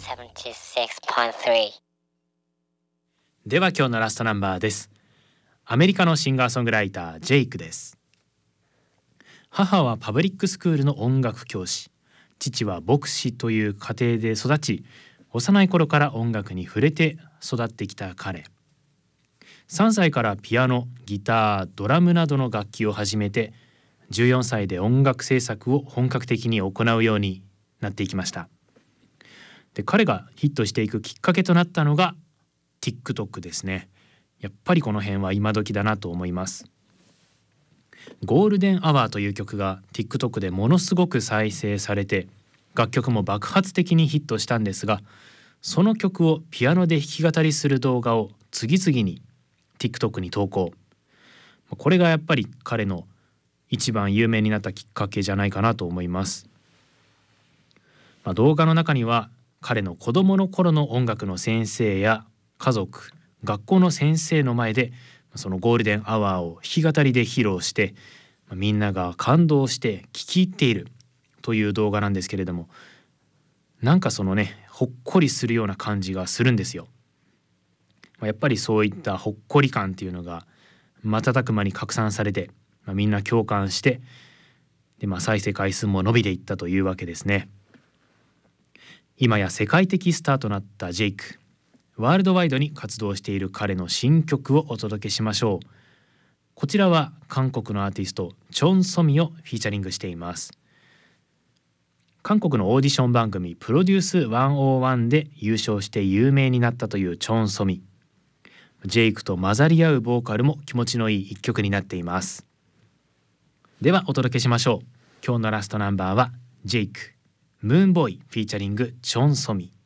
76.3。 では今日のラストナンバーです。アメリカのシンガーソングライタージェイクです。母はパブリックスクールの音楽教師、父は牧師という家庭で育ち、幼い頃から音楽に触れて育ってきた彼。3歳からピアノ、ギター、ドラムなどの楽器を始めて、14歳で音楽制作を本格的に行うようになっていきました。で、彼がヒットしていくきっかけとなったのが TikTok ですね。やっぱりこの辺は今時だなと思います。ゴールデンアワーという曲が TikTok でものすごく再生されて、楽曲も爆発的にヒットしたんですが、その曲をピアノで弾き語りする動画を次々に TikTok に投稿。これがやっぱり彼の一番有名になったきっかけじゃないかなと思います。動画の中には彼の子供の頃の音楽の先生や家族、学校の先生の前でそのゴールデンアワーを弾き語りで披露して、みんなが感動して聴き入っているという動画なんですけれども、なんかそのね、ほっこりするような感じがするんですよ。やっぱりそういったほっこり感っていうのが瞬く間に拡散されて、みんな共感して、で、再生回数も伸びていったというわけですね。今や世界的スターとなったジェイク。ワールドワイドに活動している彼の新曲をお届けしましょう。こちらは韓国のアーティストチョン・ソミをフィーチャリングしています。韓国のオーディション番組プロデュース101で優勝して有名になったというチョン・ソミ。ジェイクと混ざり合うボーカルも気持ちのいい一曲になっています。ではお届けしましょう。今日のラストナンバーはジェイク、ムーンボーイフィーチャリングチョン・ソミ。